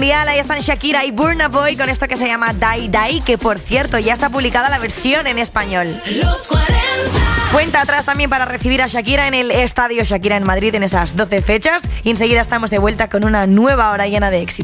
mundial. Ahí están Shakira y Burna Boy con esto que se llama Die Die, que por cierto ya está publicada la versión en español. Los 40. Cuenta atrás también para recibir a Shakira en el Estadio Shakira en Madrid en esas 12 fechas. Y enseguida estamos de vuelta con una nueva hora llena de éxito.